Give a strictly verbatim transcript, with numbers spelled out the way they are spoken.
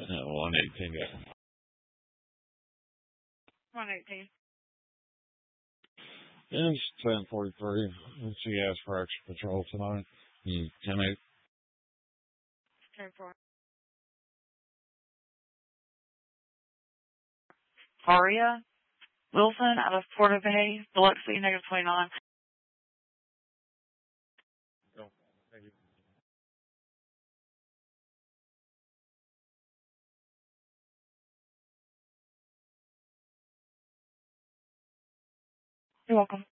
one eighteen, yeah. one eighteen. It's ten forty-three. And she asked for extra patrol tonight. ten eight. ten four. Aria Wilson out of Porter Bay, Biloxi, negative twenty-nine. Oh, thank you. You're welcome.